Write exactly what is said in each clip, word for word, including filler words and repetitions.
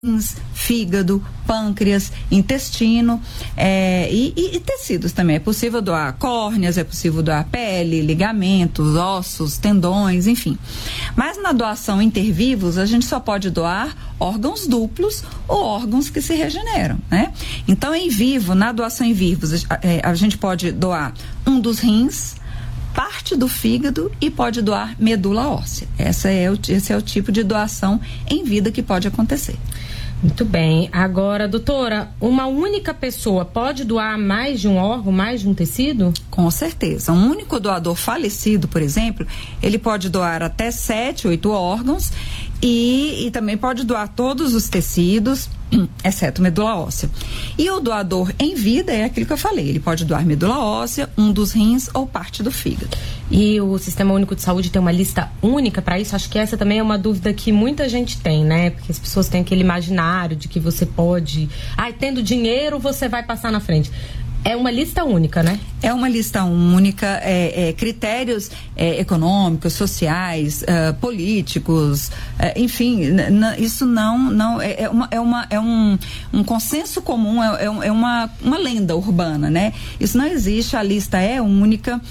fígado, pâncreas, intestino é, e, e, e tecidos também. É possível doar córneas, é possível doar pele, ligamentos, ossos, tendões, enfim. Mas na doação intervivos, a gente só pode doar órgãos duplos ou órgãos que se regeneram, né? Então, em vivo, na doação em vivos, a, a gente pode doar um dos rins, parte do fígado e pode doar medula óssea. Essa é o, esse é o tipo de doação em vida que pode acontecer. Muito bem. Agora, doutora, uma única pessoa pode doar mais de um órgão, mais de um tecido? Com certeza. Um único doador falecido, por exemplo, ele pode doar até sete, oito órgãos e, e também pode doar todos os tecidos, exceto medula óssea. E o doador em vida é aquilo que eu falei, ele pode doar medula óssea, um dos rins ou parte do fígado. E o Sistema Único de Saúde tem uma lista única para isso? Acho que essa também é uma dúvida que muita gente tem, né? Porque as pessoas têm aquele imaginário de que você pode... Ai, tendo dinheiro, você vai passar na frente. É uma lista única, né? É uma lista única, é, é, critérios é, econômicos, sociais, é, políticos, é, enfim, n- isso não, não é, é, uma, é, uma, é um, um consenso comum, é, é uma, uma lenda urbana, né? Isso não existe, a lista é única,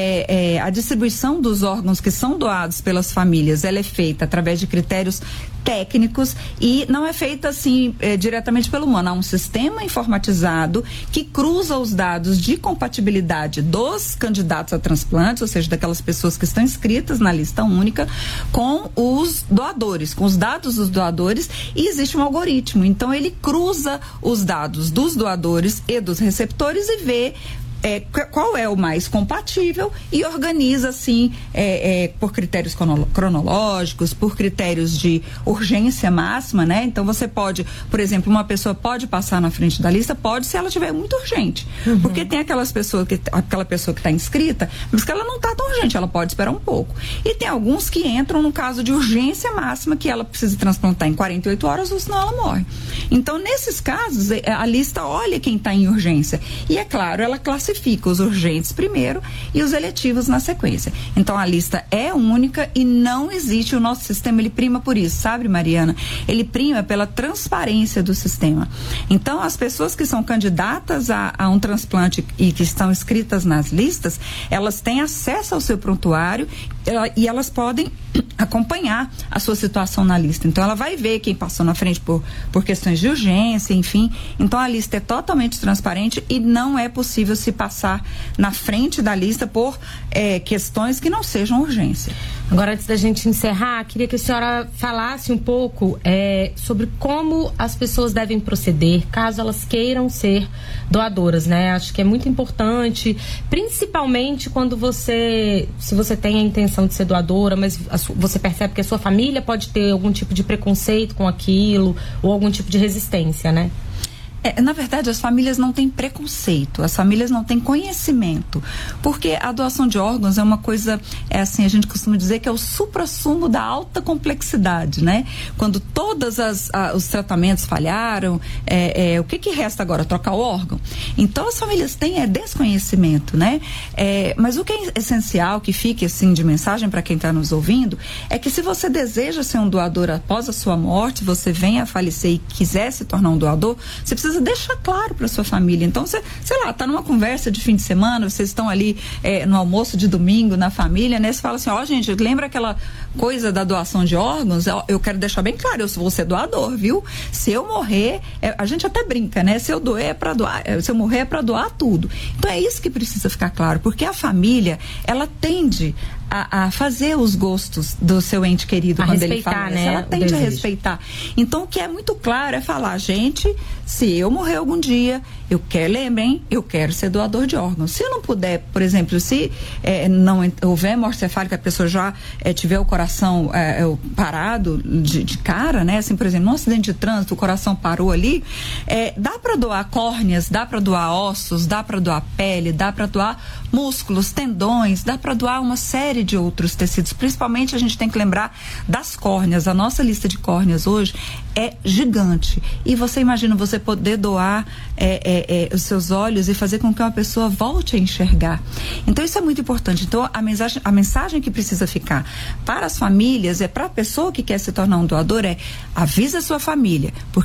é, é, a distribuição dos órgãos que são doados pelas famílias, ela é feita através de critérios técnicos e não é feita assim é, diretamente pelo humano, há um sistema informatizado que cruza os dados de compatibilidade dos candidatos a transplantes, ou seja, daquelas pessoas que estão inscritas na lista única, com os doadores, com os dados dos doadores, e existe um algoritmo. Então, ele cruza os dados dos doadores e dos receptores e vê É, qual é o mais compatível e organiza assim é, é, por critérios cronológicos, por critérios de urgência máxima, né? Então você pode, por exemplo, uma pessoa pode passar na frente da lista, pode se ela tiver muito urgente, uhum. Porque tem aquelas pessoas que, aquela pessoa que está inscrita, mas que ela não está tão urgente, ela pode esperar um pouco. E tem alguns que entram no caso de urgência máxima, que ela precisa transplantar em quarenta e oito horas, ou senão ela morre. Então, nesses casos, a lista olha quem está em urgência e, é claro, ela classifica classifica os urgentes primeiro e os eletivos na sequência. Então a lista é única e não existe, o nosso sistema ele prima por isso, sabe, Mariana? Ele prima pela transparência do sistema. Então as pessoas que são candidatas a, a um transplante e que estão inscritas nas listas, elas têm acesso ao seu prontuário ela, e elas podem acompanhar a sua situação na lista. Então ela vai ver quem passou na frente por, por questões de urgência, enfim. Então a lista é totalmente transparente e não é possível se passar na frente da lista por é, questões que não sejam urgência. Agora, antes da gente encerrar, queria que a senhora falasse um pouco é, sobre como as pessoas devem proceder caso elas queiram ser doadoras, né? Acho que é muito importante, principalmente quando você, se você tem a intenção de ser doadora, mas a su, você percebe que a sua família pode ter algum tipo de preconceito com aquilo ou algum tipo de resistência, né? É, na verdade, as famílias não têm preconceito, as famílias não têm conhecimento, porque a doação de órgãos é uma coisa, é assim, a gente costuma dizer que é o suprassumo da alta complexidade, né? Quando todos os tratamentos falharam, é, é, o que que resta agora? Trocar o órgão? Então, as famílias têm é, desconhecimento, né? É, mas o que é essencial, que fique assim de mensagem para quem está nos ouvindo, é que se você deseja ser um doador após a sua morte, você venha a falecer e quiser se tornar um doador, você precisa deixar claro para sua família. Então, você, sei lá, tá numa conversa de fim de semana, vocês estão ali é, no almoço de domingo na família, né? Você fala assim, ó, oh, gente, lembra aquela coisa da doação de órgãos? Eu, eu quero deixar bem claro, eu vou ser doador, viu? Se eu morrer, é, a gente até brinca, né? Se eu doer é para doar, se eu morrer é para doar tudo. Então, é isso que precisa ficar claro, porque a família, ela tende A, a fazer os gostos do seu ente querido a quando ele fala, né, ela tende a respeitar. Então, o que é muito claro é falar, gente, se eu morrer algum dia, eu quero, lembrem, eu quero ser doador de órgãos. Se eu não puder, por exemplo, se é, não houver morte cefálica, a pessoa já é, tiver o coração é, parado de, de cara, né? Assim, por exemplo, num acidente de trânsito, o coração parou ali, é, dá para doar córneas, dá para doar ossos, dá para doar pele, dá para doar músculos, tendões, dá para doar uma série de outros tecidos, principalmente a gente tem que lembrar das córneas. A nossa lista de córneas hoje é gigante e você imagina você poder doar é, é, é, os seus olhos e fazer com que uma pessoa volte a enxergar. Então isso é muito importante. Então a mensagem, a mensagem que precisa ficar para as famílias, é para a pessoa que quer se tornar um doador, é avisa a sua família, porque